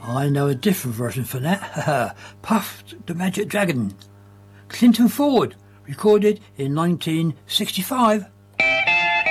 I know a different version for that. Puff the Magic Dragon. Clinton Ford, recorded in 1965.